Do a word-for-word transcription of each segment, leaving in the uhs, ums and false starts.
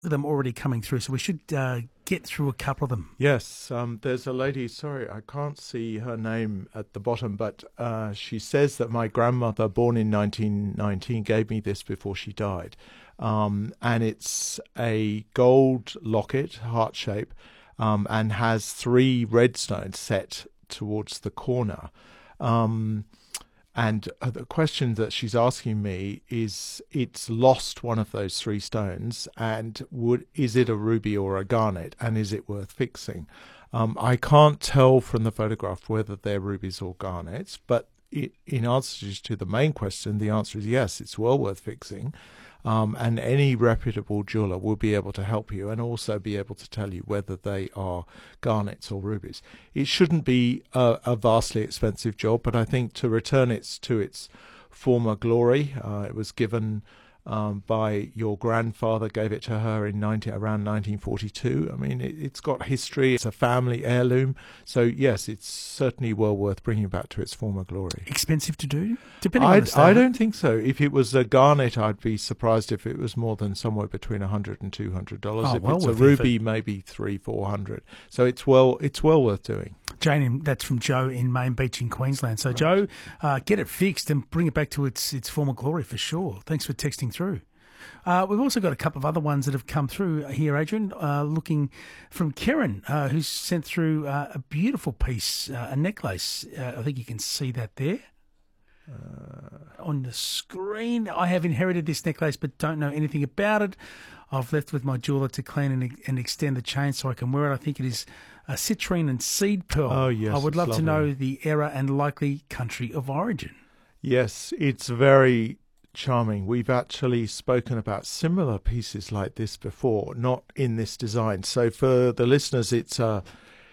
them already coming through, so we should uh, get through a couple of them. Yes, um, there's a lady, sorry, I can't see her name at the bottom, but uh, she says that my grandmother, born in nineteen nineteen, gave me this before she died. Um, and it's a gold locket, heart shape, um, and has three red stones set towards the corner. Um, and uh, the question that she's asking me is, it's lost one of those three stones, and would is it a ruby or a garnet, and is it worth fixing? Um, I can't tell from the photograph whether they're rubies or garnets, but it, in answer to the main question, the answer is yes, it's well worth fixing. Um, and any reputable jeweler will be able to help you and also be able to tell you whether they are garnets or rubies. It shouldn't be a, a vastly expensive job, but I think to return it to its former glory, uh, it was given um, by your grandfather, gave it to her in nineteen, around nineteen forty-two. I mean, it, it's got history, it's a family heirloom, so yes, it's certainly well worth bringing back to its former glory. Expensive to do? Depending on I, the style. I don't think so. If it was a garnet, I'd be surprised if it was more than somewhere between one hundred dollars and two hundred dollars. Oh, if well it's a worth ruby, effort. maybe three, four hundred. So it's well, it's well worth doing. Jane, that's from Joe in Main Beach in Queensland. So, right. Joe, uh, get it fixed and bring it back to its its former glory for sure. Thanks for texting through. Uh, we've also got a couple of other ones that have come through here, Adrian, uh, looking from Karen, uh, who's sent through uh, a beautiful piece, uh, a necklace. Uh, I think you can see that there. Uh, on the screen. I have inherited this necklace but don't know anything about it. I've left with my jeweler to clean and, and extend the chain so I can wear it. I think it is a citrine and seed pearl. Oh, yes. I would love lovely. to know the era and likely country of origin. Yes, it's very charming. We've actually spoken about similar pieces like this before, not in this design. So for the listeners, it's a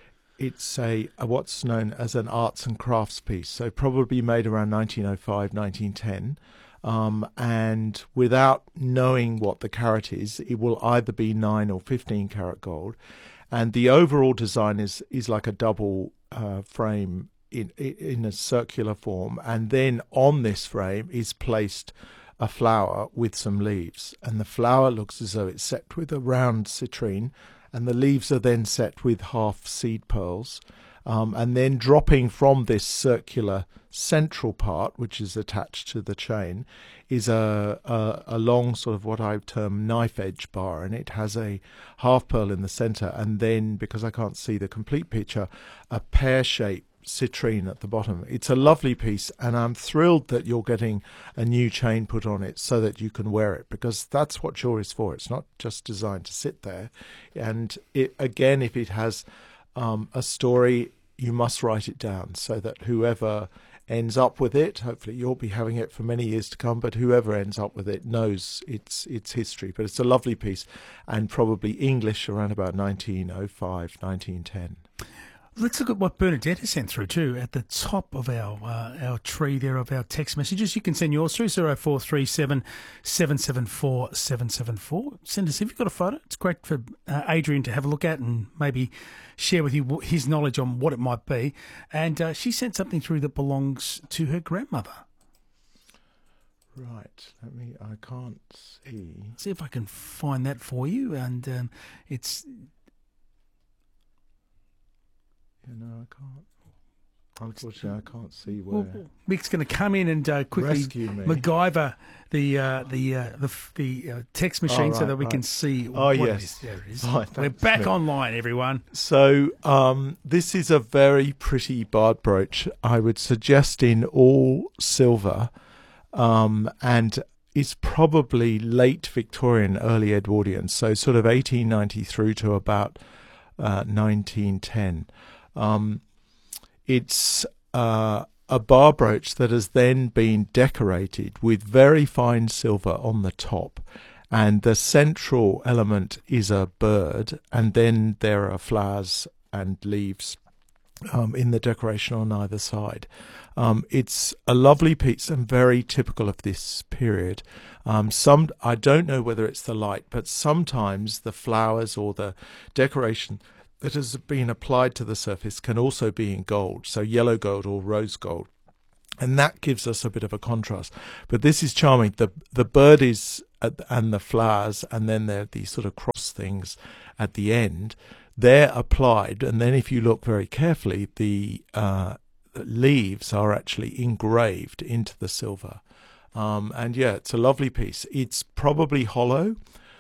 It's a, a what's known as an arts and crafts piece, so probably made around nineteen oh five, nineteen ten. Um, and without knowing what the carat is, it will either be nine or fifteen carat gold. And the overall design is is like a double uh, frame in in a circular form, and then on this frame is placed a flower with some leaves, and the flower looks as though it's set with a round citrine, and the leaves are then set with half seed pearls, um, and then dropping from this circular central part, which is attached to the chain, is a, a, a long sort of what I term knife edge bar, and it has a half pearl in the centre, and then, because I can't see the complete picture, a pear-shaped citrine at the bottom. It's a lovely piece, and I'm thrilled that you're getting a new chain put on it so that you can wear it, because that's what jewelry is for. It's not just designed to sit there. And it, again, if it has um, a story, you must write it down so that whoever ends up with it, hopefully you'll be having it for many years to come, but whoever ends up with it knows its its history. But it's a lovely piece, and probably English around about nineteen oh five, nineteen ten. Let's look at what Bernadette has sent through too. At the top of our uh, our tree there of our text messages, you can send yours through zero four three seven, seven seven four, seven seven four. Send us if you've got a photo. It's great for uh, Adrian to have a look at and maybe share with you his knowledge on what it might be. And uh, she sent something through that belongs to her grandmother. Right. Let me. I can't see. See if I can find that for you. And um, it's. No, I can't. Unfortunately, I can't see where. Well, Mick's going to come in and uh, quickly Rescue me. MacGyver the uh, the uh, the the uh, text machine oh, right, so that we right. can see. Oh what yes, it is. There it is. Right, We're back Mick. online, everyone. So um, this is a very pretty barred brooch. I would suggest in all silver, um, and it's probably late Victorian, early Edwardian. So sort of eighteen ninety through to about uh, nineteen ten. Um, it's uh, a bar brooch that has then been decorated with very fine silver on the top, and the central element is a bird, and then there are flowers and leaves um, in the decoration on either side. Um, it's a lovely piece and very typical of this period. Um, some I don't know whether it's the light, but sometimes the flowers or the decoration that has been applied to the surface can also be in gold, so yellow gold or rose gold, and that gives us a bit of a contrast. But this is charming. The the bird is at, and the flowers, and then there are these sort of cross things at the end, they're applied. And then if you look very carefully, the uh, leaves are actually engraved into the silver. Um, and yeah, it's a lovely piece. It's probably hollow.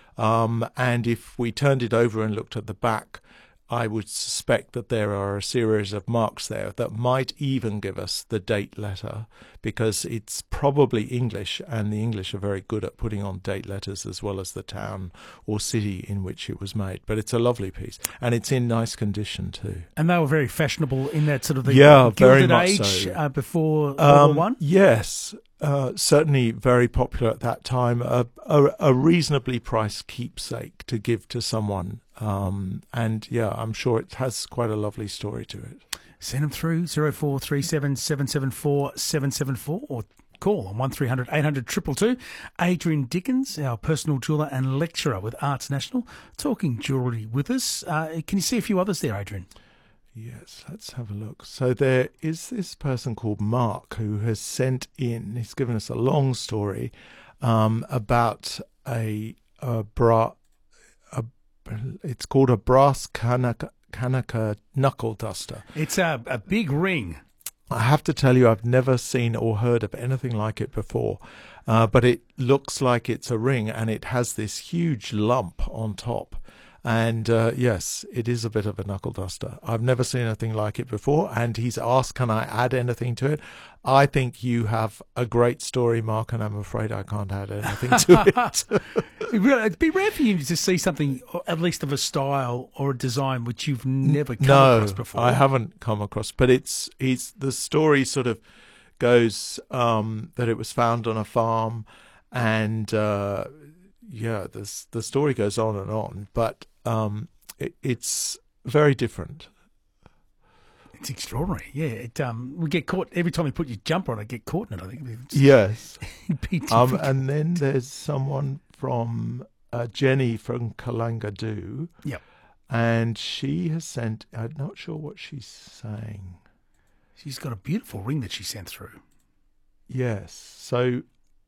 Um, and if we turned it over and looked at the back, I would suspect that there are a series of marks there that might even give us the date letter, because it's probably English, and the English are very good at putting on date letters as well as the town or city in which it was made. But it's a lovely piece, and it's in nice condition too. And they were very fashionable in that sort of the yeah, very Gilded much Age so. uh, before World Um, War One. Yes, uh, certainly very popular at that time. A, a, a reasonably priced keepsake to give to someone. Um, and yeah, I'm sure it has quite a lovely story to it. Send them through zero four three seven seven seven four seven seven four or call on one three hundred eight hundred two two two. Adrian Dickens, our personal jeweller and lecturer with Arts National, talking jewellery with us. Uh, can you see a few others there, Adrian? Yes, let's have a look. So there is this person called Mark who has sent in, he's given us a long story um, about a, a bra, a, it's called a brass Kanaka, Kanaka knuckle duster. It's a, a big ring. I have to tell you, I've never seen or heard of anything like it before, uh, but it looks like it's a ring, and it has this huge lump on top. And uh, yes, it is a bit of a knuckle duster. I've never seen anything like it before. And he's asked, can I add anything to it? I think you have a great story, Mark, and I'm afraid I can't add anything to it. It'd be rare for you to see something, at least of a style or a design, which you've never come no, across before. I haven't come across. But it's, it's the story sort of goes um, that it was found on a farm, and uh, yeah, this, the story goes on and on, but um, it, it's very different. It's extraordinary, yeah. It um, we get caught every time you put your jumper on. I get caught in it. I think. It's, yes. be um, difficult. and then there's someone from uh, Jenny from Kalangadoo. Yep. And she has sent. I'm not sure what she's saying. She's got a beautiful ring that she sent through. Yes. So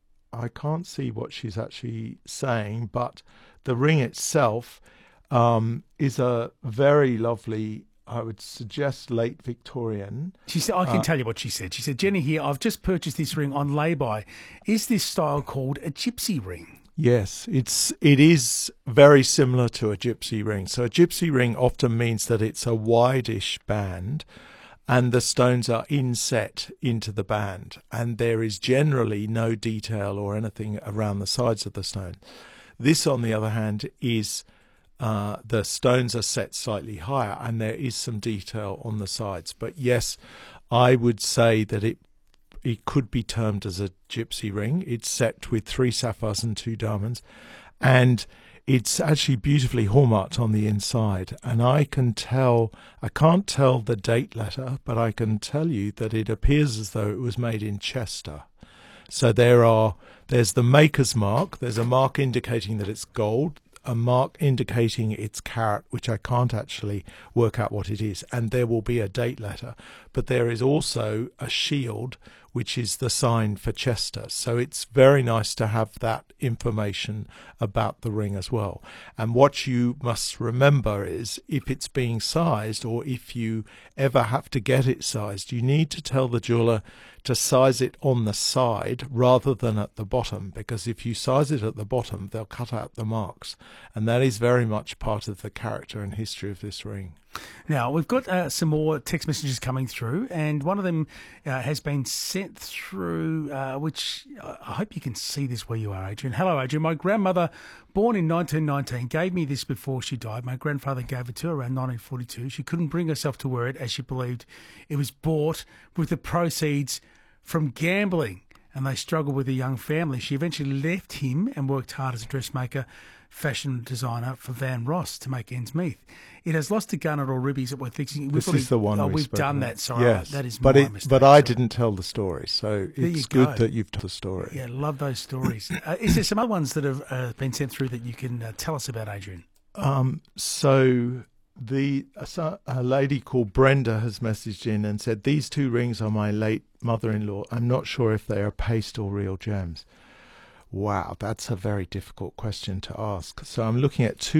I can't see what she's actually saying, but the ring itself um, is a very lovely, I would suggest, late Victorian. She said, I can uh, tell you what she said. She said, Jenny here, I've just purchased this ring on lay-by. Is this style called a gypsy ring? Yes, it's it is very similar to a gypsy ring. So a gypsy ring often means that it's a wide-ish band, and the stones are inset into the band, and there is generally no detail or anything around the sides of the stone. This, on the other hand, is uh, the stones are set slightly higher, and there is some detail on the sides. But yes, I would say that it it could be termed as a gypsy ring. It's set with three sapphires and two diamonds, and it's actually beautifully hallmarked on the inside. And I can tell, I can't tell the date letter, but I can tell you that it appears as though it was made in Chester. So there are, there's the maker's mark, there's a mark indicating that it's gold, a mark indicating it's carat, which I can't actually work out what it is, and there will be a date letter. But there is also a shield, which is the sign for Chester. So it's very nice to have that information about the ring as well. And what you must remember is, if it's being sized, or if you ever have to get it sized, you need to tell the jeweller to size it on the side rather than at the bottom, because if you size it at the bottom, they'll cut out the marks. And that is very much part of the character and history of this ring. Now, we've got uh, some more text messages coming through, and one of them uh, has been sent through, uh, which uh, I hope you can see this where you are, Adrian. Hello, Adrian. My grandmother, born in nineteen nineteen, gave me this before she died. My grandfather gave it to her around nineteen forty-two. She couldn't bring herself to wear it, as she believed it was bought with the proceeds from gambling, and they struggled with a young family. She eventually left him and worked hard as a dressmaker, fashion designer for Van Ross to make ends meet. It has lost a garnet or rubies that we're fixing. We've This already, is the one oh, we we've spoke done about. that. Sorry, Yes, that is but my it, mistake. But I Sorry. didn't tell the story, so There it's you good go. that you've told the story. Yeah, love those stories. uh, is there some other ones that have uh, been sent through that you can uh, tell us about, Adrian? Um, so the uh, so a lady called Brenda has messaged in and said, these two rings are my late mother-in-law. I'm not sure if they are paste or real gems. Wow, that's a very difficult question to ask. So I'm looking at two